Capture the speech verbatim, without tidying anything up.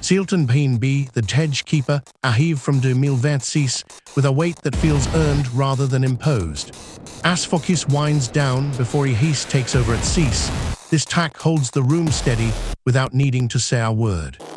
Sealton Payne B, the Tej Keeper, arrive from deux mille vingt-six with a weight that feels earned rather than imposed. As Focus winds down before Ehis takes over at Cease, this track holds the room steady without needing to say a word.